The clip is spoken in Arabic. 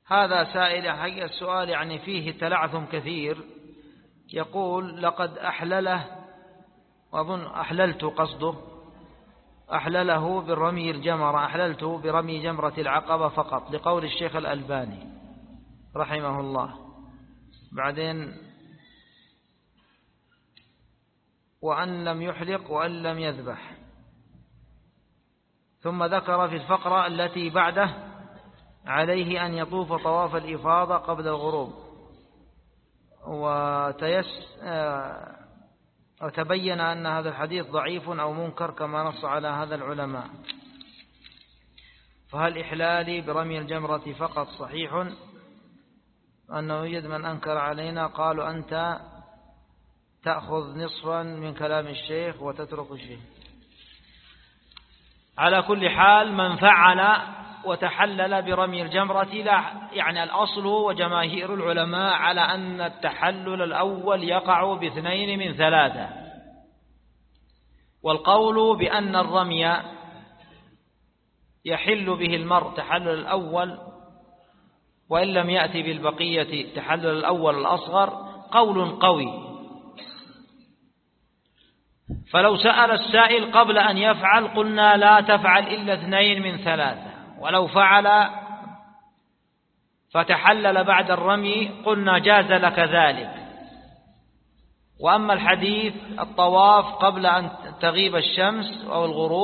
هذا سائل حقيقة السؤال يعني فيه تلعثم كثير. يقول لقد أحلله، وأظن أحللت قصده، أحلله بالرمي الجمرة، أحللت برمي جمرة العقبة فقط، لقول الشيخ الألباني رحمه الله. بعدين وأن لم يحلق وأن لم يذبح. ثم ذكر في الفقرة التي بعده عليه أن يطوف طواف الإفاضة قبل الغروب، وتبين أن هذا الحديث ضعيف أو منكر كما نص على هذا العلماء. فهل إحلالي برمي الجمرة فقط صحيح؟ أنه يوجد من أنكر علينا، قالوا أنت تأخذ نصفا من كلام الشيخ وتترك الشيخ. على كل حال من فعل وتحلل برمي الجمرة لا يعني الأصل وجماهير العلماء على أن التحلل الأول يقع باثنين من ثلاثة، والقول بأن الرمي يحل به المرء تحلل الأول وإن لم يأتي بالبقية تحلل الأول الأصغر قول قوي. فلو سأل السائل قبل أن يفعل قلنا لا تفعل إلا اثنين من ثلاثة، ولو فعل فتحلل بعد الرمي قلنا جاز لك ذلك. وأما الحديث الطواف قبل أن تغيب الشمس أو الغروب